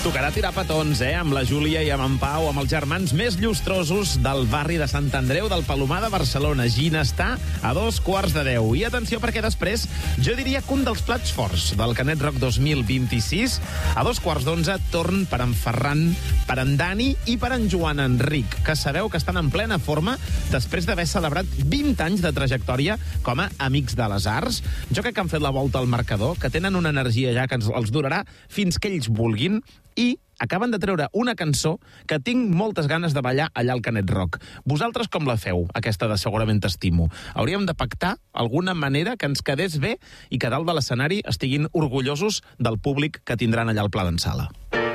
Tocarà tirar petons, amb la Júlia i amb en Pau, amb els germans més llustrosos del barri de Sant Andreu del Palomar de Barcelona. Ginestar a 2:15. I atenció, perquè després jo diria que un dels plats forts del Canet Rock 2026, a 2:15, torn per en Ferran, per en Dani i per en Joan Enric, que sabeu que estan en plena forma després d'haver celebrat 20 anys de trajectòria com a Amics de les Arts. Jo crec que han fet la volta al marcador, que tenen una energia ja que els durarà fins que ells vulguin, i acaben de treure una cançó que tinc moltes ganes de ballar allà al Canet Rock. Vosaltres com la feu, aquesta de Segurament t'estimo? Hauríem de pactar alguna manera que ens quedés bé i que dalt de l'escenari estiguin orgullosos del públic que tindran allà al Pla d'en Sala.